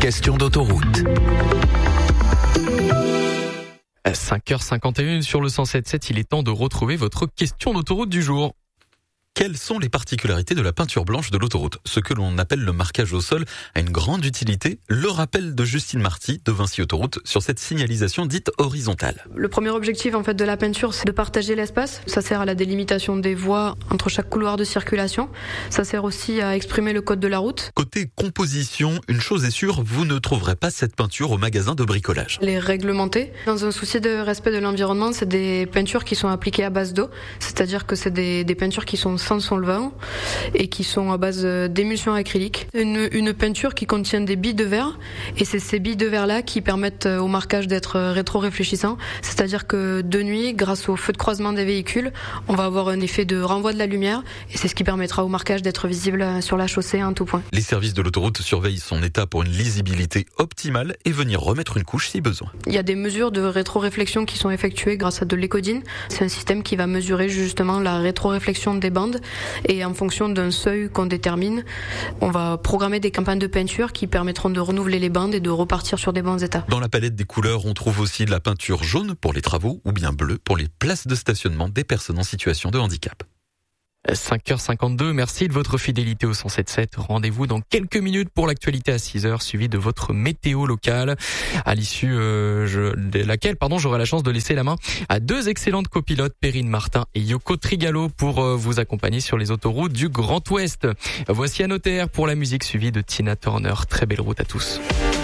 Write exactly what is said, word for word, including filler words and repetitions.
Question d'autoroute. À cinq heures cinquante et une sur le cent sept sept, il est temps de retrouver votre question d'autoroute du jour. Quelles sont les particularités de la peinture blanche de l'autoroute ? Ce que l'on appelle le marquage au sol a une grande utilité. Le rappel de Justine Marty de Vinci Autoroute sur cette signalisation dite horizontale. Le premier objectif en fait de la peinture, c'est de partager l'espace. Ça sert à la délimitation des voies entre chaque couloir de circulation. Ça sert aussi à exprimer le code de la route. Côté composition, une chose est sûre, vous ne trouverez pas cette peinture au magasin de bricolage. Les réglementées, dans un souci de respect de l'environnement, c'est des peintures qui sont appliquées à base d'eau. C'est-à-dire que c'est des, des peintures qui sont sans solvant et qui sont à base d'émulsion acrylique. Une, une peinture qui contient des billes de verre et c'est ces billes de verre là qui permettent au marquage d'être rétro-réfléchissant. C'est-à-dire que de nuit, grâce au feu de croisement des véhicules, on va avoir un effet de renvoi de la lumière et c'est ce qui permettra au marquage d'être visible sur la chaussée en tout point. Les services de l'autoroute surveillent son état pour une lisibilité optimale et venir remettre une couche si besoin. Il y a des mesures de rétro-réflexion qui sont effectuées grâce à de l'écodine. C'est un système qui va mesurer justement la rétro-réflexion des bandes. Et en fonction d'un seuil qu'on détermine, on va programmer des campagnes de peinture qui permettront de renouveler les bandes et de repartir sur des bons états. Dans la palette des couleurs, on trouve aussi de la peinture jaune pour les travaux ou bien bleue pour les places de stationnement des personnes en situation de handicap. cinq heures cinquante-deux, merci de votre fidélité au cent sept sept. Rendez-vous dans quelques minutes pour l'actualité à six heures, suivi de votre météo locale, à l'issue euh, je, de laquelle pardon, j'aurai la chance de laisser la main à deux excellentes copilotes, Perrine Martin et Yoko Trigalo, pour euh, vous accompagner sur les autoroutes du Grand Ouest. Voici un notaire pour la musique, suivi de Tina Turner. Très belle route à tous.